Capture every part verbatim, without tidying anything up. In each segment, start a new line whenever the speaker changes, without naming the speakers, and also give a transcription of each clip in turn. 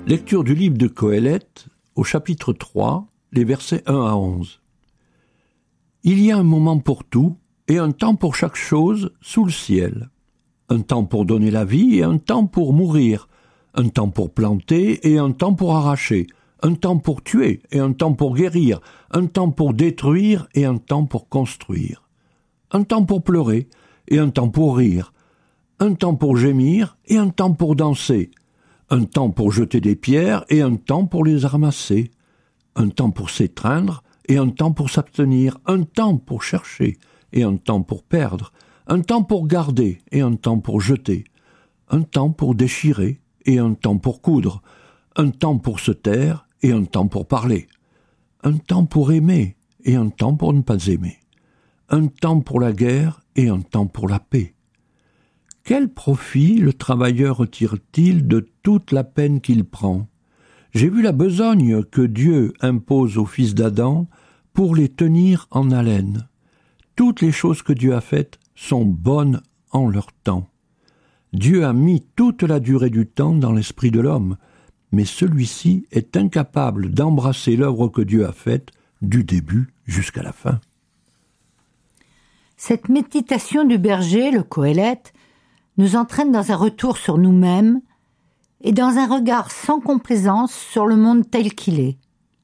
Lecture du livre de Qoheleth, au chapitre trois, les versets un à onze. Il y a un moment pour tout, et un temps pour chaque chose sous le ciel. Un temps pour donner la vie et un temps pour mourir. Un temps pour planter et un temps pour arracher. Un temps pour tuer et un temps pour guérir. Un temps pour détruire et un temps pour construire. Un temps pour pleurer et un temps pour rire. Un temps pour gémir et un temps pour danser. Un temps pour jeter des pierres et un temps pour les ramasser. Un temps pour s'étreindre et un temps pour s'abstenir. Un temps pour chercher et un temps pour perdre. Un temps pour garder et un temps pour jeter. Un temps pour déchirer et un temps pour coudre. Un temps pour se taire et un temps pour parler. Un temps pour aimer et un temps pour ne pas aimer. Un temps pour la guerre et un temps pour la paix. Quel profit le travailleur retire-t-il de toute la peine qu'il prend? J'ai vu la besogne que Dieu impose aux fils d'Adam pour les tenir en haleine. Toutes les choses que Dieu a faites sont bonnes en leur temps. Dieu a mis toute la durée du temps dans l'esprit de l'homme, mais celui-ci est incapable d'embrasser l'œuvre que Dieu a faite du début jusqu'à la fin.
Cette méditation du berger, le Qoheleth, nous entraîne dans un retour sur nous-mêmes et dans un regard sans complaisance sur le monde tel qu'il est.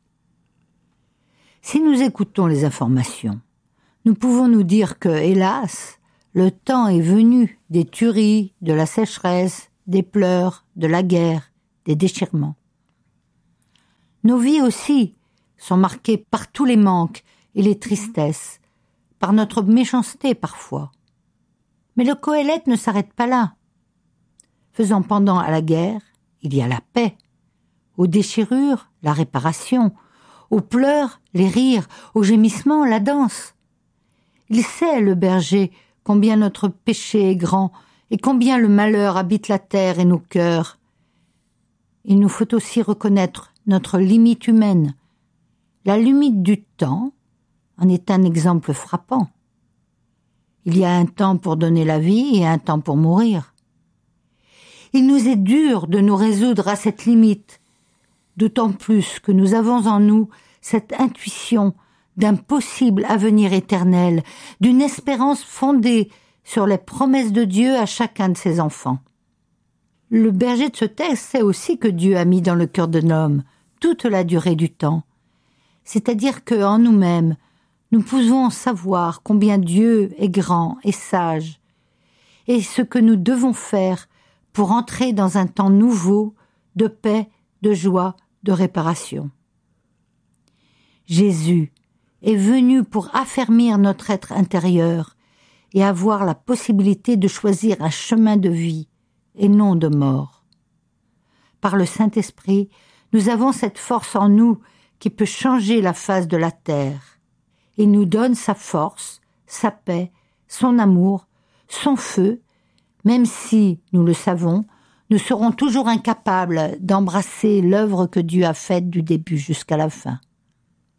Si nous écoutons les informations, nous pouvons nous dire que, hélas, le temps est venu des tueries, de la sécheresse, des pleurs, de la guerre, des déchirements. Nos vies aussi sont marquées par tous les manques et les tristesses, par notre méchanceté parfois. Mais le Qoheleth ne s'arrête pas là. Faisant pendant à la guerre, il y a la paix. Aux déchirures, la réparation. Aux pleurs, les rires. Aux gémissements, la danse. Il sait, le berger, combien notre péché est grand et combien le malheur habite la terre et nos cœurs. Il nous faut aussi reconnaître notre limite humaine. La limite du temps en est un exemple frappant. Il y a un temps pour donner la vie et un temps pour mourir. Il nous est dur de nous résoudre à cette limite, d'autant plus que nous avons en nous cette intuition d'un possible avenir éternel, d'une espérance fondée sur les promesses de Dieu à chacun de ses enfants. Le berger de ce texte sait aussi que Dieu a mis dans le cœur de l'homme toute la durée du temps, c'est-à-dire qu'en nous-mêmes, nous pouvons savoir combien Dieu est grand et sage, et ce que nous devons faire pour entrer dans un temps nouveau de paix, de joie, de réparation. Jésus est venu pour affermir notre être intérieur et avoir la possibilité de choisir un chemin de vie et non de mort. Par le Saint-Esprit, nous avons cette force en nous qui peut changer la face de la terre. Il nous donne sa force, sa paix, son amour, son feu, même si, nous le savons, nous serons toujours incapables d'embrasser l'œuvre que Dieu a faite du début jusqu'à la fin.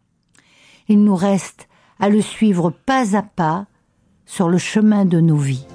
Il nous reste à le suivre pas à pas sur le chemin de nos vies.